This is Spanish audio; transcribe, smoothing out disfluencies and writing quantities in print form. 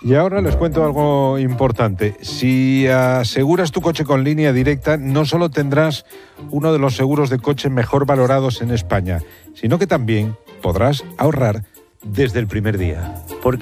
Y ahora les cuento algo importante. Si aseguras tu coche con Línea Directa, no solo tendrás uno de los seguros de coche mejor valorados en España, sino que también podrás ahorrar desde el primer día. Porque